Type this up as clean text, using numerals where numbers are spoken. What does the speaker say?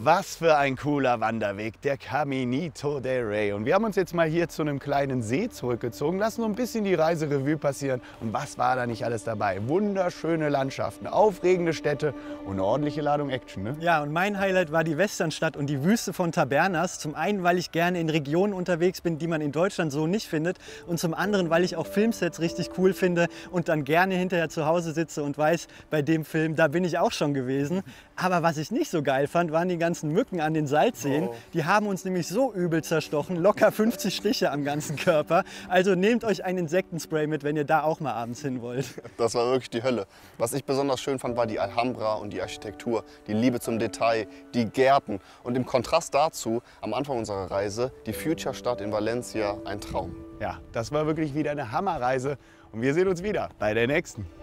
Was für ein cooler Wanderweg, der Caminito del Rey. Und wir haben uns jetzt mal hier zu einem kleinen See zurückgezogen, lassen so ein bisschen die Reiserevue passieren. Und was war da nicht alles dabei? Wunderschöne Landschaften, aufregende Städte und eine ordentliche Ladung Action, ne? Ja, und mein Highlight war die Westernstadt und die Wüste von Tabernas. Zum einen, weil ich gerne in Regionen unterwegs bin, die man in Deutschland so nicht findet. Und zum anderen, weil ich auch Filmsets richtig cool finde und dann gerne hinterher zu Hause sitze und weiß, bei dem Film, da bin ich auch schon gewesen. Aber was ich nicht so geil fand, waren die ganzen Mücken an den Salzseen. Oh. Die haben uns nämlich so übel zerstochen, locker 50 Stiche am ganzen Körper. Also nehmt euch ein Insektenspray mit, wenn ihr da auch mal abends hin wollt. Das war wirklich die Hölle. Was ich besonders schön fand, war die Alhambra und die Architektur, die Liebe zum Detail, die Gärten. Und im Kontrast dazu, am Anfang unserer Reise, die Future-Stadt in Valencia, ein Traum. Ja, das war wirklich wieder eine Hammerreise. Und wir sehen uns wieder bei der nächsten.